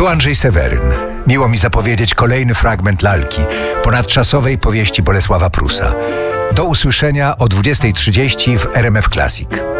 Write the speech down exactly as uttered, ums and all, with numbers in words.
Tu Andrzej Seweryn. Miło mi zapowiedzieć kolejny fragment lalki, ponadczasowej powieści Bolesława Prusa. Do usłyszenia o dwudziestej trzydzieści w R M F Classic.